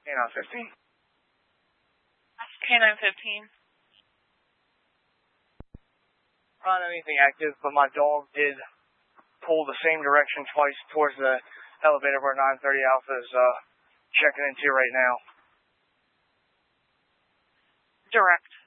K9 15. K9 15. Not anything active, but my dog did pull the same direction twice towards the elevator where 930 Alpha is checking into right now. Direct.